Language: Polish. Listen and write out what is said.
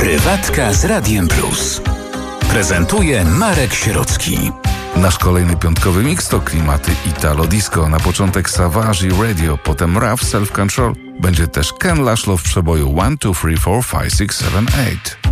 Prywatka z Radiem Plus. Prezentuje Marek Sierocki. Nasz kolejny piątkowy mix to klimaty Italo Disco. Na początek Savage i Radio, potem Rough Self Control. Będzie też Ken Laszlo w przeboju 1, 2, 3, 4, 5, 6, 7, 8.